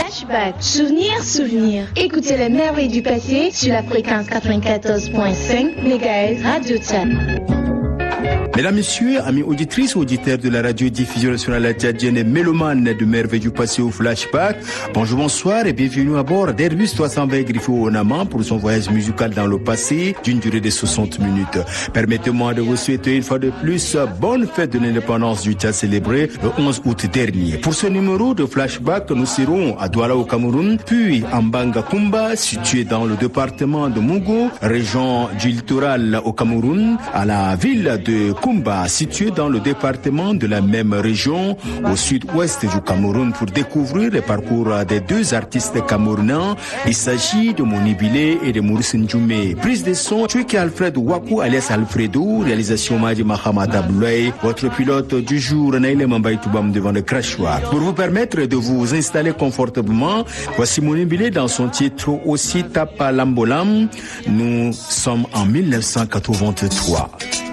Flashback, souvenirs. Écoutez les merveilles du passé sur la fréquence 94.5 MHz Radio Tchad. Mesdames, Messieurs, amis auditrices, auditeurs de la radio-diffusion nationale tchadienne et mélomanes de merveilles du passé au Flashback, bonjour, bonsoir et bienvenue à bord d'Airbus 320 Griffo au Naman pour son voyage musical dans le passé d'une durée de 60 minutes. Permettez-moi de vous souhaiter une fois de plus bonne fête de l'indépendance du Tchad célébrée le 11 août dernier. Pour ce numéro de Flashback, nous serons à Douala au Cameroun, puis à Mbanga Kumba, situé dans le département de Mogo, région du littoral au Cameroun, à la ville de Kumba, situé dans le département de la même région, au sud-ouest du Cameroun, pour découvrir le parcours des deux artistes camerounais. Il s'agit de Moni Bilé et de Maurice Ndjoumé. Prise de son, Chuiki Alfred Wakou alias Alfredo, réalisation Madi Mahamat Abdoulaye, votre pilote du jour, Naïle Mambaï Toubam devant le crachoir. Pour vous permettre de vous installer confortablement, voici Moni Bilé dans son titre aussi Tapa Lambolam. Nous sommes en 1983.